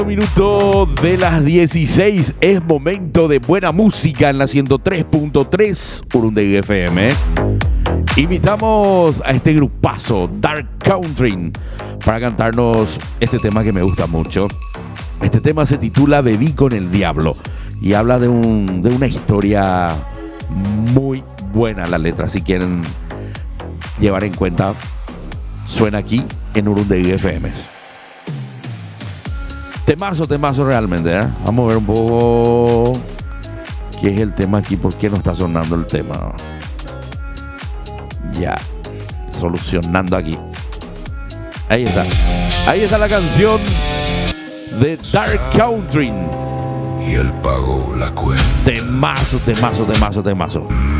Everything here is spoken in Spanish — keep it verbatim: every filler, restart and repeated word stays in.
Minuto de las dieciséis, es momento de buena música en la ciento tres punto tres Urundegui F M. Invitamos a este grupazo Dark Country para cantarnos este tema que me gusta mucho. Este tema se titula Bebí con el Diablo y habla de, un, de una historia muy buena. La letra, si quieren llevar en cuenta, suena aquí en Urundegui F M. Temazo, temazo realmente, ¿eh? Vamos a ver un poco qué es el tema aquí, por qué no está sonando el tema. Ya, solucionando aquí. Ahí está. Ahí está la canción de Dark Country. Y él pagó la cuenta. Temazo, temazo, temazo, temazo.